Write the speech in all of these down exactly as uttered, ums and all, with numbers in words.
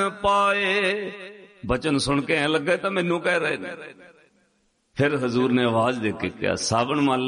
पाए। बचन सुन के ऐ लगे तो मैनू कह रहे ने। फिर हजूर ने आवाज दे के कहा, सावन मल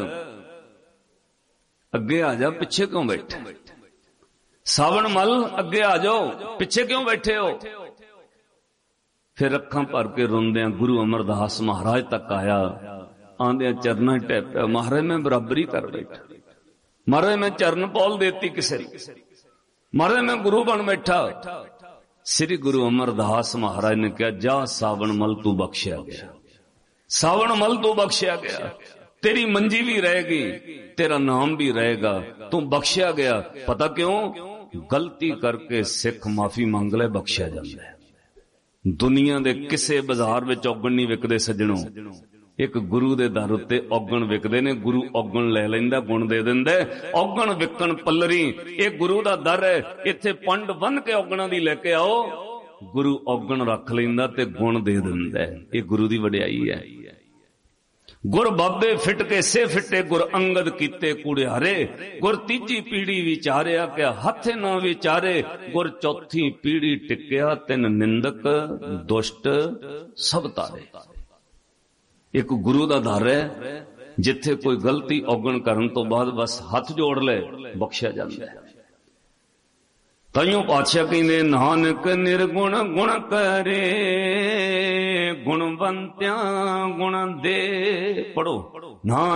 अगे आ जा, पिछे क्यों बैठे? सावन मल अगे आ जाओ, पिछे क्यों बैठे हो? फिर अखां भर के रोंदियां गुरु अमरदास महाराज तक आया। आंदिया चरणा टैपया, महाराज मैं बराबरी कर बैठा, महाराज मैं चरण पौल देती किसे, महाराज मैं गुरु बन बैठा। श्री गुरु अमरदास महाराज ने कहा, जा सावन मल तू बख्शिया गया, सावन मल तू बख्शिया गया, तेरी मंजी भी रहेगी, तेरा नाम भी रहेगा, तू बख्शिया गया। पता क्यों? गलती करके सिख माफी मांग ले, बख्शिया जाता है। दुनिया दे किसे बाजार विच औगण नहीं विकदे सज्जणों, एक गुरु दे दर उत्ते औगण विकदे ने। गुरु औगण ले लैंदा, गुण दे दिंदा। औगण विकण पल्लरी, ये गुरु दा दर है। इत्थे पंड बन के औगणां दी लेके आओ, गुरु औगण रख लैंदा ते गुण दे दिंदा। ये गुरु दी वडियाई है। गुर बाबे फिट के से फिटे, गुर अंगद कीते कुड़ियारे। गुर तीजी पीढ़ी विचारिया, क्या हथ ना विचारे। गुर चौथी पीढ़ी टिकया, तिन निंदक दुष्ट सब तारे। एक गुरु दा दर है, जिथे कोई गलती औगण करन तो बाद बस हथ जोड़ ले, बख्शिया जांदा है। ताइयों पातशाह कहंदे, नानक निर्गुण गुण करे, गुणवंत्यां गुण दे। पढ़ो, नानक